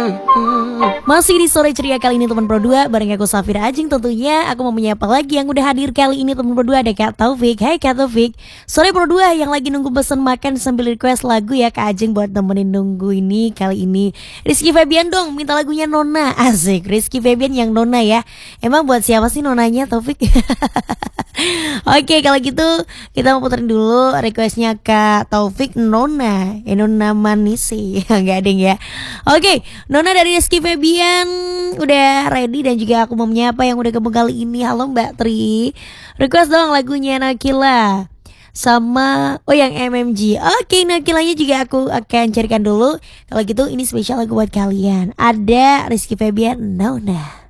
Masih di sore ceria kali ini teman Pro 2 bareng aku Safira Ajeng tentunya. Aku mau menyapa lagi yang udah hadir kali ini teman Pro 2, ada Kak Taufik. Hai Kak Taufik. Sore Pro 2 yang lagi nunggu pesen makan sambil request lagu ya Kak Ajeng buat temenin nunggu ini kali ini. Rizky Febian dong minta lagunya Nona. Asik, Rizky Febian yang Nona ya. Emang buat siapa sih nonanya Taufik? Oke, kalau gitu kita mau puterin dulu requestnya Kak Taufik Nona. Nona manis sih. Enggak deng ya. Oke, Nona dari Rizky Febian udah ready dan juga aku mau menyapa yang udah gabung kali ini. Halo Mbak Tri. Request dong lagunya Nakila sama yang MMG. Oke, Nakilanya juga aku akan carikan dulu. Kalau gitu ini spesial lagu buat kalian. Ada Rizky Febian Nona.